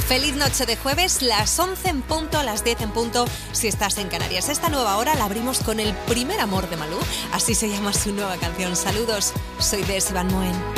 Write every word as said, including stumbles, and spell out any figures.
Feliz noche de jueves, las once en punto, las diez en punto, si estás en Canarias. Esta nueva hora la abrimos con El primer amor de Malú, así se llama su nueva canción. Saludos, soy Des Van Moen.